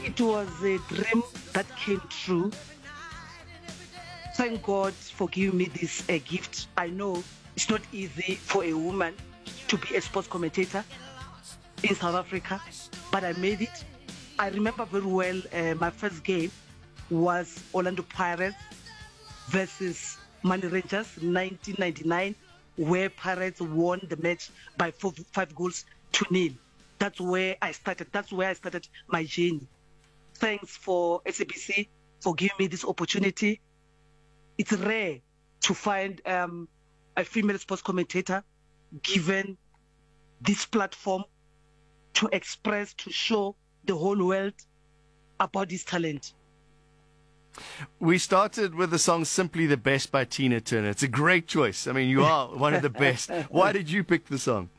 It was a dream that came true. Thank God for giving me this gift. I know it's not easy for a woman to be a sports commentator in South Africa, but I made it. I remember very well my first game was Orlando Pirates versus Money Rangers 1999, where Pirates won the match by 5-0. That's where I started. That's where I started my journey. Thanks for SABC for giving me this opportunity. It's rare to find a female sports commentator given this platform to express, to show the whole world about this talent. We started with the song Simply the Best by Tina Turner. It's a great choice. I mean, you are one of the best. Why did you pick the song?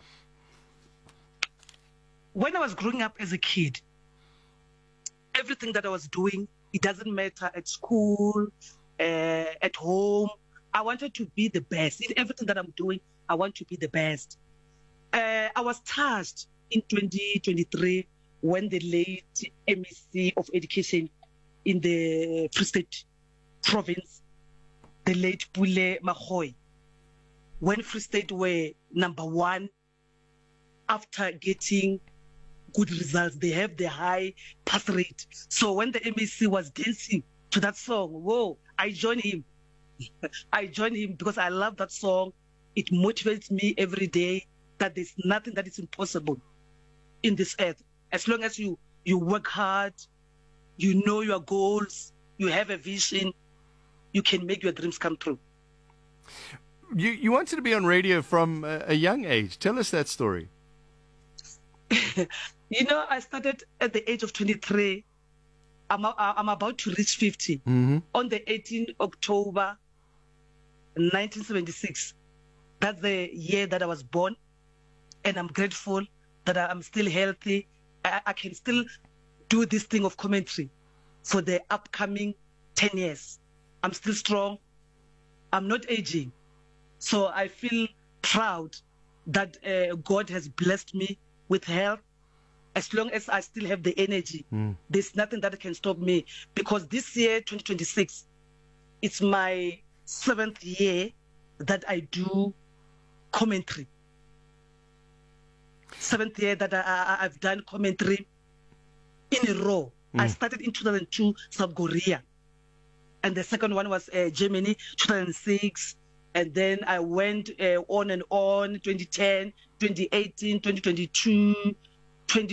When I was growing up as a kid, everything that I was doing, it doesn't matter at school, at home, I wanted to be the best. In everything that I'm doing, I want to be the best. I was touched in 2023 when the late MEC of Education in the Free State province, the late Pule Makgoe, when Free State were number one after getting good results, they have the high pass rate. So when the MEC was dancing to that song, whoa, I joined him. I joined him because I love that song. It motivates me every day that there's nothing that is impossible in this earth. As long as you work hard, you know your goals, you have a vision, you can make your dreams come true. You wanted to be on radio from a young age. Tell us that story. You know, I started at the age of 23. I'm about to reach 50. Mm-hmm. On the 18th October 1976. That's the year that I was born. And I'm grateful that I'm still healthy. I can still do this thing of commentary for the upcoming 10 years. I'm still strong. I'm not aging. So I feel proud that God has blessed me with health. As long as I still have the energy, there's nothing that can stop me. Because this year, 2026, it's my 7th year that I do commentary. 7th year that I've done commentary in a row. I started in 2002, South Korea. And the second one was Germany, 2006. And then I went on and on, 2010, 2018, 2022,